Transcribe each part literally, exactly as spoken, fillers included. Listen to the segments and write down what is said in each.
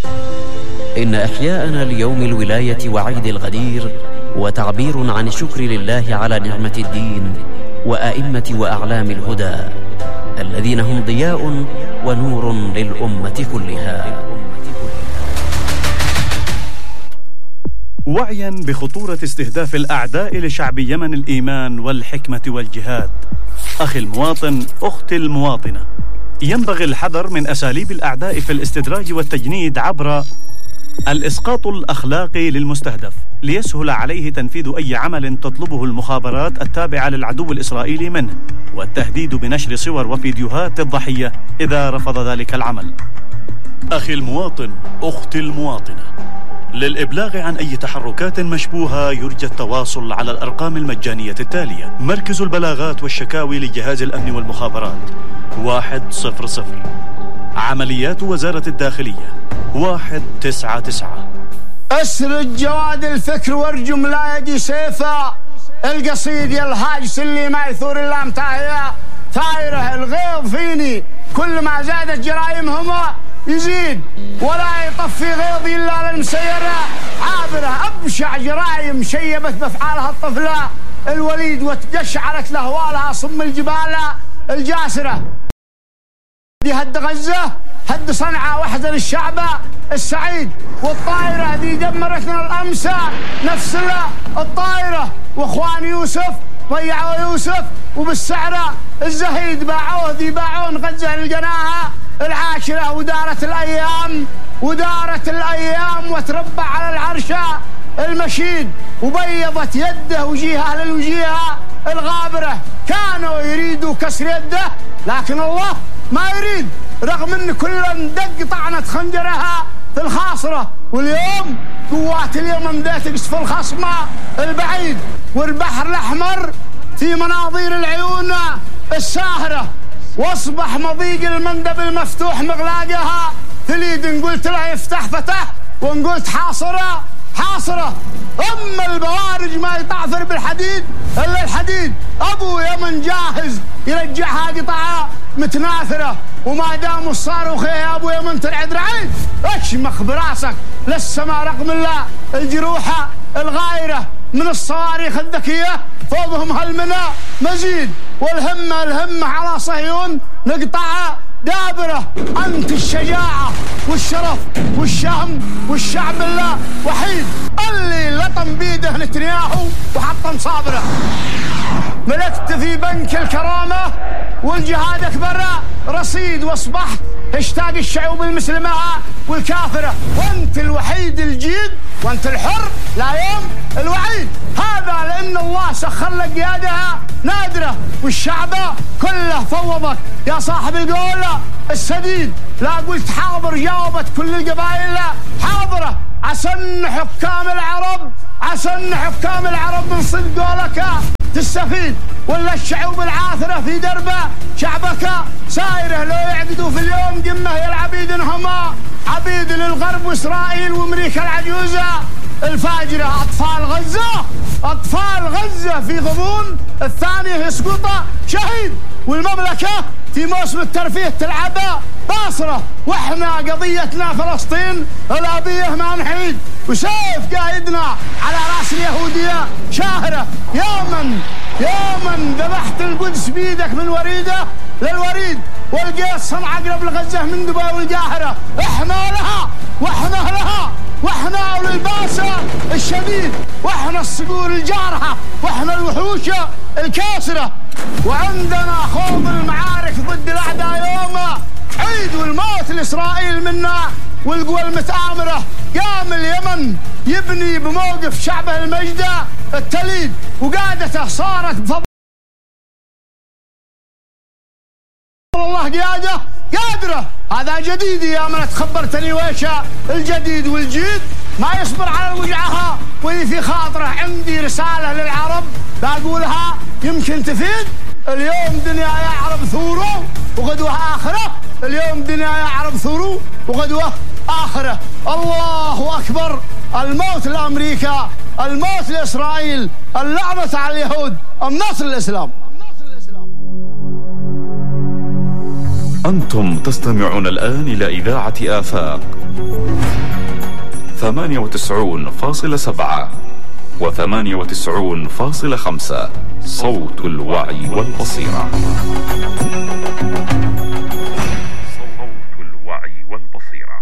إن إحياءنا ليوم الولاية وعيد الغدير وتعبير عن الشكر لله على نعمة الدين وأئمة وأعلام الهدى الذين هم ضياء ونور للأمة كلها. وعيا بخطورة استهداف الأعداء لشعب يمن الإيمان والحكمة والجهاد، أخي المواطن، أختي المواطنة، ينبغي الحذر من أساليب الأعداء في الاستدراج والتجنيد عبر الإسقاط الأخلاقي للمستهدف ليسهل عليه تنفيذ أي عمل تطلبه المخابرات التابعة للعدو الإسرائيلي منه، والتهديد بنشر صور وفيديوهات الضحية إذا رفض ذلك العمل. أخي المواطن، أختي المواطنة، للإبلاغ عن أي تحركات مشبوهة يرجى التواصل على الأرقام المجانية التالية: مركز البلاغات والشكاوي لجهاز الأمن والمخابرات واحد صفر صفر، عمليات وزارة الداخلية واحد تسعة تسعة. اسرد جواد الفكر وارجم لا يجي سيفا، القصيد يا الهاجس اللي ما يثور الا متاهيه، ثايره الغيظ فيني كل ما زادت جرائمهم يزيد، ولا يطفي غيظي الا للمسيره عابره، ابشع جرائم شيبت بافعالها الطفله الوليد وتقشعرت لاهوالها صم الجبال الجاسره. دي هد غزه، هد صنعاء، واحزن الشعب السعيد، والطائره دي دمرتنا الامس نفس الطائره، واخوان يوسف ضيعوا يوسف وبالسعره الزهيد باعوه، دي باعون غزه للقناها العاشره، ودارت الايام ودارت الايام وتربع على العرش المشيد، وبيضت يده وجيهه للوجيهه الغابره، كانوا يريدوا كسر يده لكن الله ما يريد، رغم ان كل دق طعنه خنجرها في الخاصره، واليوم قوات اليمن بدات تقصف الخصم البعيد، والبحر الاحمر في مناظير العيون الساهره، واصبح مضيق المندب المفتوح مغلاقها في اليد، ان قلت له يفتح فتح وان قلت حاصره حاصره، اما البوارج ما يطعفر بالحديد الا الحديد، ابو يمن جاهز يرجعها قطعه متناثره، وما دام الصاروخ يا ابو يمن ترعد رعيد، اشمخ براسك للسماء رغم الله الجروحه الغايره من الصواريخ الذكيه، فوقهم هالمنى مزيد، والهمه الهمه على صهيون نقطعها دابره، انت الشجاعه والشرف والشهم والشعب الله وحيد، اللي لطم بيده نتنياهو وحطم صابره، ملكت في بنك الكرامه والجهاد اكبر رصيد، واصبحت اشتاق الشعوب المسلمه والكافره، وانت الوحيد الجيد وانت الحر لا يوم الوعيد، هذا لان الله سخر لك قيادها نادره، والشعب كله فوضك يا صاحب القول السديد، لا قلت حاضر جاوبت كل القبائل حاضره، عسى ان حكام العرب عسى ان حكام العرب من صدق قولك تستفيد، ولا الشعوب العاثره في دربه شعبك سايره، لو يعقدوا في اليوم قمه يا العبيد انهم عبيد للغرب واسرائيل وامريكا العجوزه الفاجره، اطفال غزه اطفال غزه في غضون الثانيه يسقط شهيد، والمملكه في موسم الترفيه تلعب باصره، واحنا قضيتنا فلسطين الابيه ما نحيد، وسيف قايدنا على راس اليهوديه شاهره، يا من يا من ذبحت القدس بيدك من وريده للوريد، والقيت صنعاء قرب لغزه من دبي والقاهره، احنا لها واحنا لها واحنا وللباس الشديد، واحنا الصقور الجارحه، واحنا الوحوش الكاسره، وعندنا خوض المعارك ضد الاعداء يوم عيد، والموت لاسرائيل منا والقوى المتآمره، قام اليمن يبني بموقف شعبه المجد التليد، وقادته صارت بفضل الله قياده قادره، هذا جديد يا من تخبرتني ويش الجديد، والجيد ما يصبر على الوجعها، واللي في خاطره عندي رساله للعرب بقولها يمكن تفيد، اليوم دنيا يا عرب ثوروا وغدوه اخره، اليوم دنيا يا عرب ثوروا وغدوه اخره، الله اكبر، الموت لامريكا، الموت لاسرائيل، اللعنه على اليهود، النصر للاسلام. أنتم تستمعون الآن إلى إذاعة آفاق ثمانية وتسعون فاصلة سبعة وثمانية وتسعون فاصلة خمسة، صوت الوعي والبصيرة. صوت الوعي والبصيرة.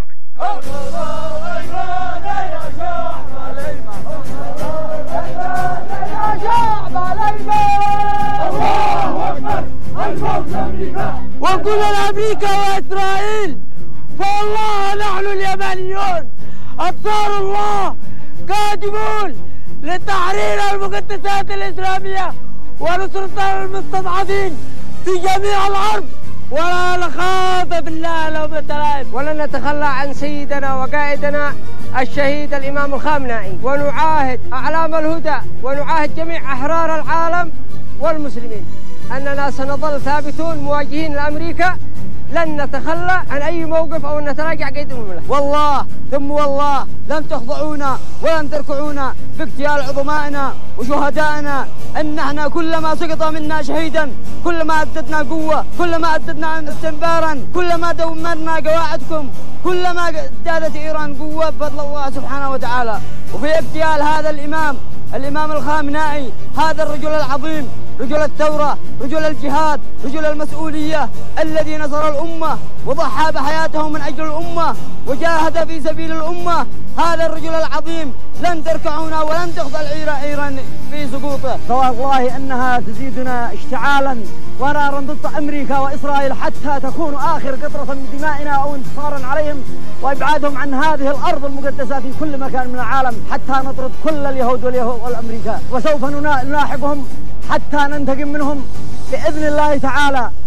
ونقول لأمريكا وإسرائيل فوالله نحن اليمنيون أنصار الله قادمون لتحرير المقدسات الإسلامية ونصرة المستضعفين في جميع الأرض، ولا نخاف بالله لومة لائم، ولن نتخلى عن سيدنا وقائدنا الشهيد الإمام الخامنائي، ونعاهد أعلام الهدى ونعاهد جميع أحرار العالم والمسلمين أننا سنظل ثابتون مواجهين لأمريكا، لن نتخلى عن أي موقف أو نتراجع قيد المملكة. والله ثم والله لن تخضعونا ولن تركعونا باغتيال عظمائنا وشهدائنا، أن احنا كلما سقط منا شهيدا كلما أددنا قوة، كلما أددنا استنبارا، كلما دمرنا قواعدكم، كلما ازدادت إيران قوة بفضل الله سبحانه وتعالى. وفي اغتيال هذا الإمام الإمام الخامنائي، هذا الرجل العظيم، رجل الثورة، رجل الجهاد، رجل المسؤولية، الذي نصر الأمة وضحى بحياته من أجل الأمة وجاهد في سبيل الأمة، هذا الرجل العظيم لن تركعونا ولن تخضع إيران في سقوطه. والله أنها تزيدنا اشتعالا، ونرى ضد أمريكا وإسرائيل حتى تكون آخر قطرة من دمائنا أو انتصارا عليهم وإبعادهم عن هذه الأرض المقدسة في كل مكان من العالم، حتى نطرد كل اليهود والأمريكا، وسوف نلاحقهم حتى ننتقم منهم بإذن الله تعالى.